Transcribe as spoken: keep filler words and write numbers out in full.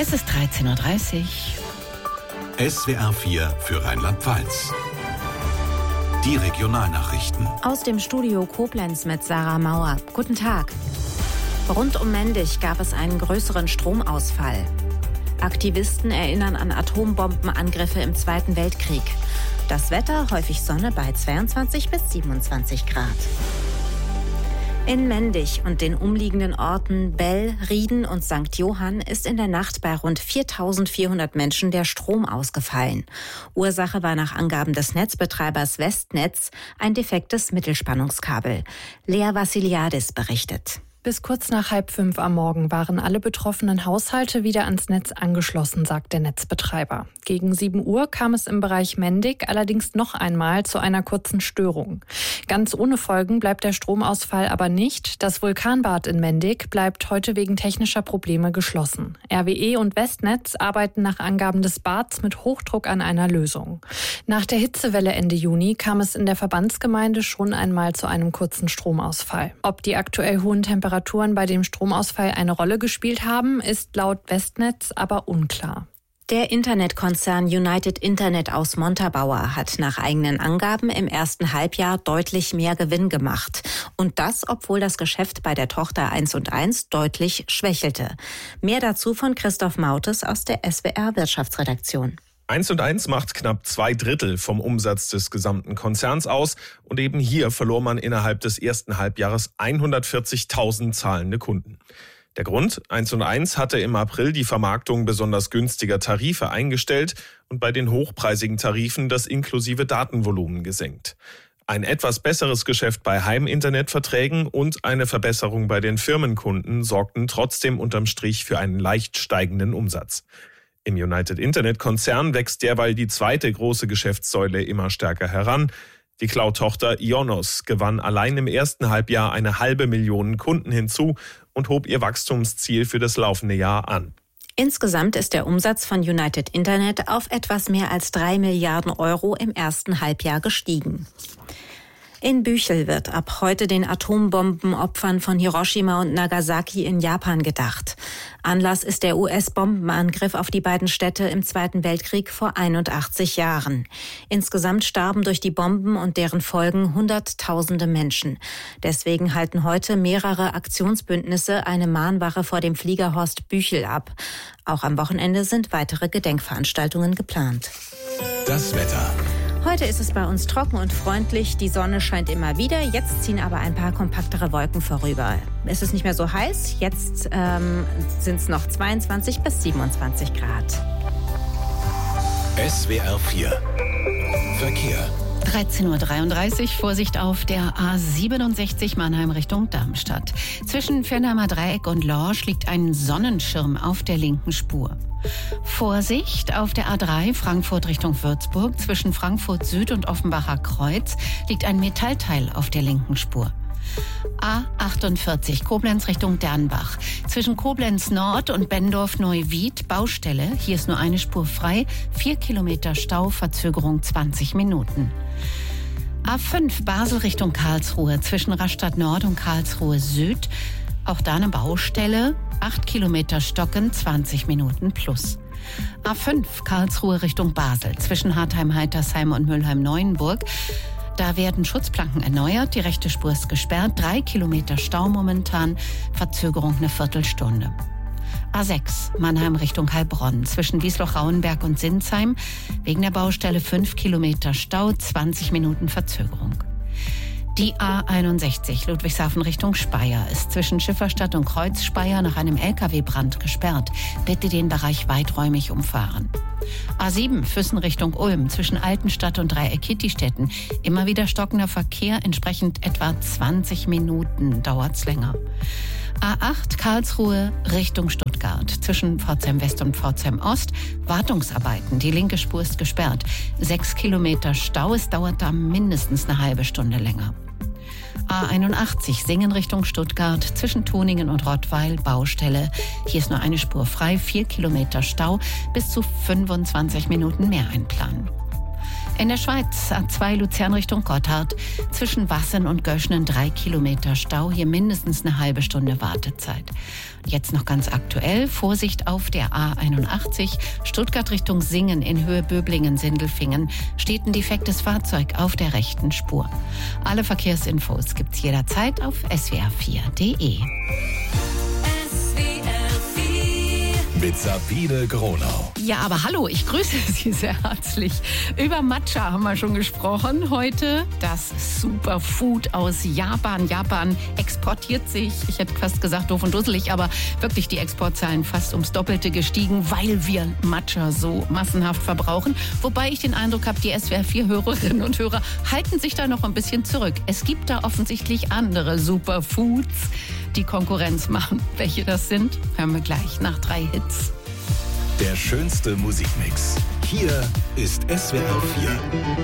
Es ist dreizehn Uhr dreißig. S W R vier für Rheinland-Pfalz. Die Regionalnachrichten. Aus dem Studio Koblenz mit Sarah Mauer. Guten Tag. Rund um Mendig gab es einen größeren Stromausfall. Aktivisten erinnern an Atombombenangriffe im Zweiten Weltkrieg. Das Wetter, häufig Sonne bei zweiundzwanzig bis siebenundzwanzig Grad. In Mendig und den umliegenden Orten Bell, Rieden und Sankt Johann ist in der Nacht bei rund viertausendvierhundert Menschen der Strom ausgefallen. Ursache war nach Angaben des Netzbetreibers Westnetz ein defektes Mittelspannungskabel. Lea Vassiliadis berichtet. Bis kurz nach halb fünf am Morgen waren alle betroffenen Haushalte wieder ans Netz angeschlossen, sagt der Netzbetreiber. Gegen sieben Uhr kam es im Bereich Mendig allerdings noch einmal zu einer kurzen Störung. Ganz ohne Folgen bleibt der Stromausfall aber nicht. Das Vulkanbad in Mendig bleibt heute wegen technischer Probleme geschlossen. R W E und Westnetz arbeiten nach Angaben des Bads mit Hochdruck an einer Lösung. Nach der Hitzewelle Ende Juni kam es in der Verbandsgemeinde schon einmal zu einem kurzen Stromausfall. Ob die aktuell hohen Temperaturen Temperaturen bei dem Stromausfall eine Rolle gespielt haben, ist laut Westnetz aber unklar. Der Internetkonzern United Internet aus Montabaur hat nach eigenen Angaben im ersten Halbjahr deutlich mehr Gewinn gemacht. Und das, obwohl das Geschäft bei der Tochter eins und eins deutlich schwächelte. Mehr dazu von Christoph Mautes aus der S W R Wirtschaftsredaktion. eins und eins macht knapp zwei Drittel vom Umsatz des gesamten Konzerns aus und eben hier verlor man innerhalb des ersten Halbjahres hundertvierzigtausend zahlende Kunden. Der Grund? eins und eins hatte im April die Vermarktung besonders günstiger Tarife eingestellt und bei den hochpreisigen Tarifen das inklusive Datenvolumen gesenkt. Ein etwas besseres Geschäft bei Heiminternetverträgen und eine Verbesserung bei den Firmenkunden sorgten trotzdem unterm Strich für einen leicht steigenden Umsatz. Im United Internet-Konzern wächst derweil die zweite große Geschäftssäule immer stärker heran. Die Cloud-Tochter Ionos gewann allein im ersten Halbjahr eine halbe Million Kunden hinzu und hob ihr Wachstumsziel für das laufende Jahr an. Insgesamt ist der Umsatz von United Internet auf etwas mehr als drei Milliarden Euro im ersten Halbjahr gestiegen. In Büchel wird ab heute den Atombombenopfern von Hiroshima und Nagasaki in Japan gedacht. Anlass ist der U S-Bombenangriff auf die beiden Städte im Zweiten Weltkrieg vor einundachtzig Jahren. Insgesamt starben durch die Bomben und deren Folgen Hunderttausende Menschen. Deswegen halten heute mehrere Aktionsbündnisse eine Mahnwache vor dem Fliegerhorst Büchel ab. Auch am Wochenende sind weitere Gedenkveranstaltungen geplant. Das Wetter. Heute ist es bei uns trocken und freundlich. Die Sonne scheint immer wieder. Jetzt ziehen aber ein paar kompaktere Wolken vorüber. Es ist nicht mehr so heiß. Jetzt ähm, sind es noch zweiundzwanzig bis siebenundzwanzig Grad. S W R vier. Verkehr. dreizehn Uhr dreiunddreißig, Vorsicht auf der A siebenundsechzig Mannheim Richtung Darmstadt. Zwischen Fernheimer Dreieck und Lorsch liegt ein Sonnenschirm auf der linken Spur. Vorsicht auf der A drei Frankfurt Richtung Würzburg. Zwischen Frankfurt Süd und Offenbacher Kreuz liegt ein Metallteil auf der linken Spur. A achtundvierzig Koblenz Richtung Dernbach. Zwischen Koblenz Nord und Bendorf-Neuwied Baustelle. Hier ist nur eine Spur frei. Vier Kilometer Stau, Verzögerung zwanzig Minuten. A fünf Basel Richtung Karlsruhe. Zwischen Rastatt Nord und Karlsruhe Süd. Auch da eine Baustelle. Acht Kilometer Stocken, zwanzig Minuten plus. A fünf Karlsruhe Richtung Basel. Zwischen Hartheim-Heitersheim und Mülheim-Neuenburg. Da werden Schutzplanken erneuert. Die rechte Spur ist gesperrt. Drei Kilometer Stau momentan. Verzögerung eine Viertelstunde. A sechs Mannheim Richtung Heilbronn. Zwischen Wiesloch-Rauenberg und Sinsheim. Wegen der Baustelle fünf Kilometer Stau. zwanzig Minuten Verzögerung. Die A einundsechzig Ludwigshafen Richtung Speyer ist zwischen Schifferstadt und Kreuz-Speyer nach einem L K W-Brand gesperrt. Bitte den Bereich weiträumig umfahren. A sieben Füssen Richtung Ulm zwischen Altenstadt und Dreieck-Kittistetten. Immer wieder stockender Verkehr, entsprechend etwa zwanzig Minuten dauert's länger. A acht Karlsruhe Richtung Stuttgart zwischen Pforzheim West und Pforzheim Ost. Wartungsarbeiten, die linke Spur ist gesperrt. Sechs Kilometer Stau, es dauert da mindestens eine halbe Stunde länger. A einundachtzig Singen Richtung Stuttgart zwischen Toningen und Rottweil Baustelle. Hier ist nur eine Spur frei, vier Kilometer Stau, bis zu fünfundzwanzig Minuten mehr einplanen. In der Schweiz, A zwei Luzern Richtung Gotthard, zwischen Wassen und Göschnen drei Kilometer Stau, hier mindestens eine halbe Stunde Wartezeit. Jetzt noch ganz aktuell, Vorsicht auf der A einundachtzig, Stuttgart Richtung Singen in Höhe Böblingen-Sindelfingen, steht ein defektes Fahrzeug auf der rechten Spur. Alle Verkehrsinfos gibt's jederzeit auf s w r vier punkt d e. Mit Sabine Gronau. Ja, aber hallo, ich grüße Sie sehr herzlich. Über Matcha haben wir schon gesprochen. Heute das Superfood aus Japan. Japan exportiert sich, ich hätte fast gesagt doof und dusselig, aber wirklich die Exportzahlen fast ums Doppelte gestiegen, weil wir Matcha so massenhaft verbrauchen. Wobei ich den Eindruck habe, die S W R vier Hörerinnen und Hörer halten sich da noch ein bisschen zurück. Es gibt da offensichtlich andere Superfoods, die Konkurrenz machen. Welche das sind, hören wir gleich nach drei Hits. Der schönste Musikmix. Hier ist S W R vier.